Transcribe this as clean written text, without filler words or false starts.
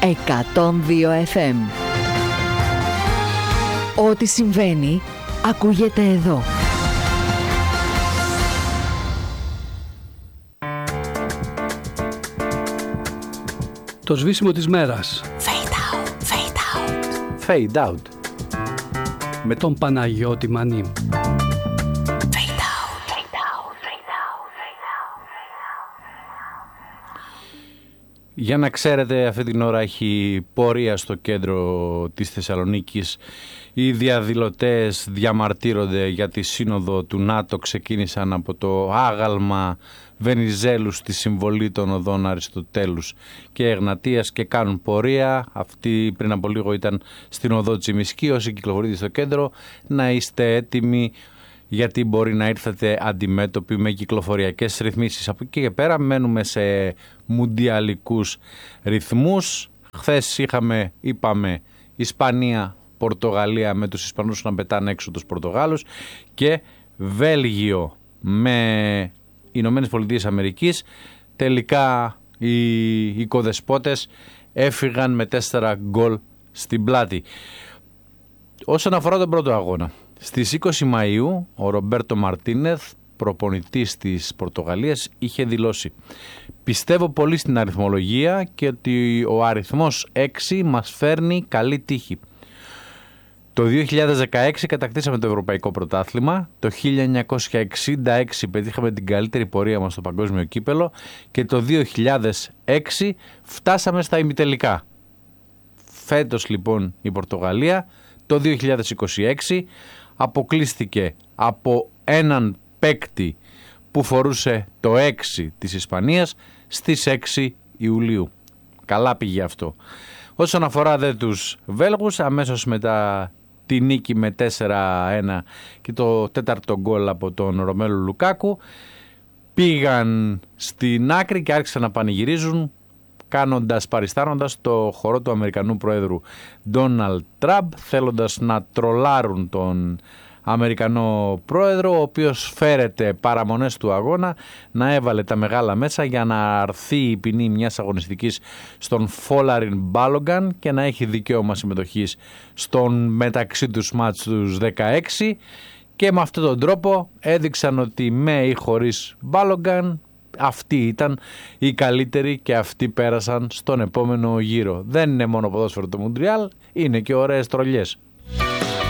102 FM. Ό,τι συμβαίνει ακούγεται εδώ. Το σβήσιμο της μέρας. Fade out, fade out. Fade out. Με τον Παναγιώτη Μανί. Για να ξέρετε, αυτή την ώρα έχει πορεία στο κέντρο της Θεσσαλονίκης. Οι διαδηλωτές διαμαρτύρονται για τη σύνοδο του ΝΑΤΟ. Ξεκίνησαν από το άγαλμα Βενιζέλου στη συμβολή των οδών Αριστοτέλους και Εγνατίας και κάνουν πορεία. Αυτή πριν από λίγο ήταν στην οδό Τσιμισκή. Όσοι κυκλοφορείτε στο κέντρο, να είστε έτοιμοι, γιατί μπορεί να ήρθετε αντιμέτωποι με κυκλοφοριακές ρυθμίσεις. Από εκεί και πέρα μένουμε σε μουντιαλικούς ρυθμούς. Χθες είπαμε, Ισπανία, Πορτογαλία με τους Ισπανούς να πετάνε έξω τους Πορτογάλους και Βέλγιο με Ηνωμένες Πολιτείες Αμερικής. Τελικά οι οικοδεσπότες έφυγαν με 4 γκολ στην πλάτη. Όσον αφορά τον πρώτο αγώνα, στις 20 Μαΐου ο Ρομπέρτο Μαρτίνεθ, προπονητής της Πορτογαλίας, είχε δηλώσει: «Πιστεύω πολύ στην αριθμολογία και ότι ο αριθμός 6 μας φέρνει καλή τύχη. Το 2016 κατακτήσαμε το Ευρωπαϊκό Πρωτάθλημα, το 1966 πετύχαμε την καλύτερη πορεία μας στο παγκόσμιο κύπελο και το 2006 φτάσαμε στα ημιτελικά. Φέτος λοιπόν η Πορτογαλία το 2026 αποκλείστηκε από έναν παίκτη που φορούσε το 6 της Ισπανίας στις 6 Ιουλίου. Καλά πήγε αυτό. Όσον αφορά δε τους Βέλγους, αμέσως μετά τη νίκη με 4-1 και το 4ο γκολ από τον Ρωμέλου Λουκάκου, πήγαν στην άκρη και άρχισαν να πανηγυρίζουν, παριστάνοντας το χορό του Αμερικανού Προέδρου Ντόναλντ Τραμπ, θέλοντας να τρολάρουν τον Αμερικανό Πρόεδρο, ο οποίος φέρεται παραμονές του αγώνα να έβαλε τα μεγάλα μέσα για να αρθεί η ποινή μιας αγωνιστικής στον Φόλαριν Μπάλογκαν και να έχει δικαίωμα συμμετοχής στον μεταξύ τους μάτς τους 16, και με αυτόν τον τρόπο έδειξαν ότι με ή χωρίς Μπάλογκαν αυτοί ήταν οι καλύτεροι και αυτοί πέρασαν στον επόμενο γύρο. Δεν είναι μόνο ποδόσφαιρο το Μουντριάλ, είναι και ωραίες τρολιές.